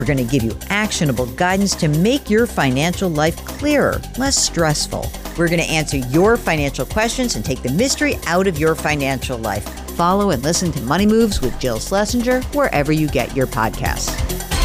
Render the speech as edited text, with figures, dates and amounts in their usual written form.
We're going to give you actionable guidance to make your financial life clearer, less stressful. We're going to answer your financial questions and take the mystery out of your financial life. Follow and listen to Money Moves with Jill Schlesinger wherever you get your podcasts.